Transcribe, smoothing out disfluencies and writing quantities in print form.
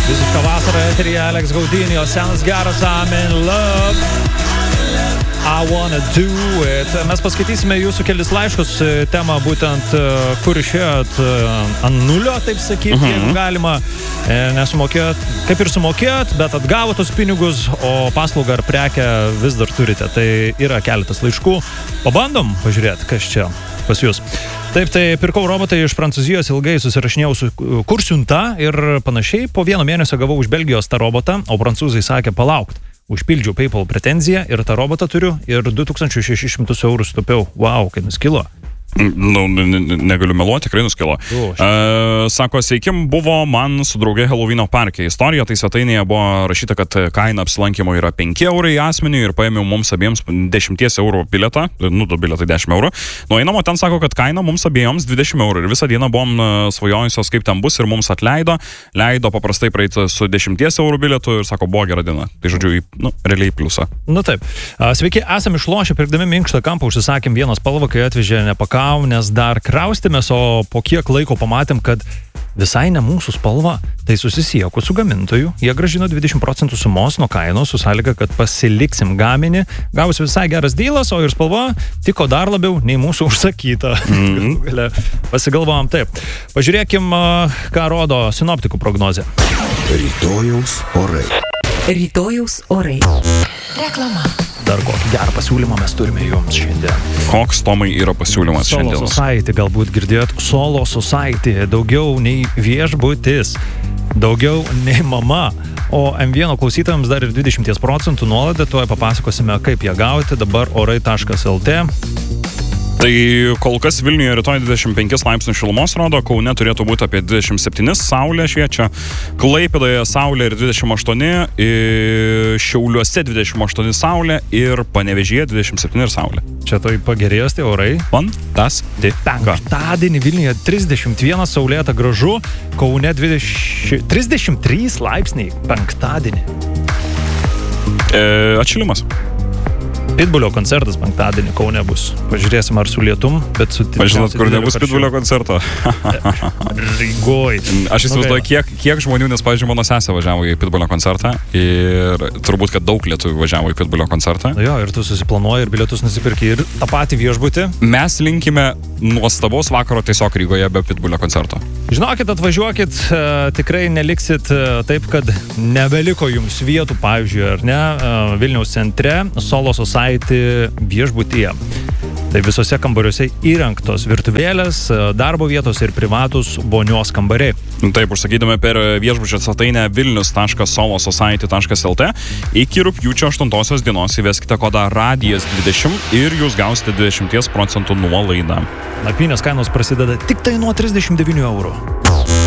Visiška vasara eteryje, Alex Gaudinio, senas geras I'm in love, I wanna do it. Mes paskaitysime jūsų kelis laiškus, temą būtent, kur išėjot ant nulio, taip sakyti, jeigu galima, nesumokėjot, kaip ir sumokėjot, bet atgavo tos pinigus, o paslaugą ar prekę vis dar turite. Tai yra keletas laiškų. Pabandom pažiūrėti, kas čia pas jūs. Taip, tai pirkau robotą iš Prancūzijos, ilgai susirašinėjau su kursiunta ir panašiai. Po 1 mėnesio gavau iš Belgijos tą robotą, o prancūzai sakė palaukt. Užpildžiau PayPal pretenziją ir tą robotą turiu ir 2600 eurų sutaupiau. Wow, kai nuskilo. Nu, negaliu meluoti, tikrai nuskilo. Sako, sveikim, buvo man su drauge Helovyno parke istorija, tai svetainėje buvo rašyta, kad kaina apsilankimo yra 5 eurai asmeniui ir paėmiau mums abiems 10 eurų biletą, biletai 10 eurų. Nueinamo ten sako, kad kaina mums abiejoms 20 eurų ir visą dieną buvom svajojusios, kaip ten bus ir mums leido paprastai praeiti su 10 eurų biletu ir sako, buvo gera diena. Tai žodžiu, realiai pliusą. Nu taip. Sveiki, esam išlošę, pirkdami minkštą kampą, užsisakėm vieną spalvą, kai atvežė nes dar kraustėmės, o po kiek laiko pamatėm, kad visai ne mūsų spalva. Tai susisiekus su gamintoju, jie grąžino 20% sumos nuo kainos su sąlyga, kad pasiliksim gaminį. Gavus visai geras dylas, o ir spalva tiko dar labiau nei mūsų užsakyta. Pasigalvojom taip. Pažiūrėkim, ką rodo sinoptikų prognozė. Rytojaus orai. Rytojaus orai. Reklama. Dar kokį gerą pasiūlymą mes turime jums šiandien. Koks, Tomai, yra pasiūlymas šiandien? Solo Society, galbūt girdėjot. Solo Society, daugiau nei viešbutis, daugiau nei mama. O M1 klausytojams dar ir 20% nuolaidą, tuoj papasakosime, kaip ją gauti. Dabar orai.lt. Tai kol kas Vilniuje rytoj 25 laipsnių šilumos rodo, Kaune turėtų būti apie 27, saulė šviečia, Klaipėdoje saulė ir 28, Šiauliuose 28 saulė ir Panevėžyje 27 ir saulė. Čia tai pagerėjos tie orai. Fantastika. Penktadienį Vilniuje 31 saulėta gražu, Kaune 33 laipsniai penktadienį. Atšilimas. Pitbulio koncertas penktadienį Kaune bus. Pažiūrėsim, ar su lietum, bet su... Žinot, kur nebus Pitbulio koncerto? Rygoj. Aš įsivaizduoju, kiek žmonių, nes, pavyzdžiui, mano sesė važiavo į Pitbulio koncertą ir turbūt, kad daug lietuvių važiavo į Pitbulio koncertą. Jo, ir tu susiplanuoji ir bilietus nusipirki ir tą patį viešbutį. Mes linkime nuostabaus vakaro tiesiog Rygoje be Pitbulio koncerto. Žinokit, atvažiuokit, tikrai neliksit taip, kad nebeliko jums vietų, pavyzdžiui, ar ne, Vilniaus centre, Solo Society viešbutyje. Tai visose kambariuose įrengtos virtuvėlės, darbo vietos ir privatus vonios kambariai. Taip, užsakydami per viešbučio svetainę vilnius.solosociety.lt iki rugpjūčio 8 dienos įveskite kodą radijas20 ir jūs gausite 20% nuolaidą. Nakvynės kainos prasideda tik tai nuo 39 eurų.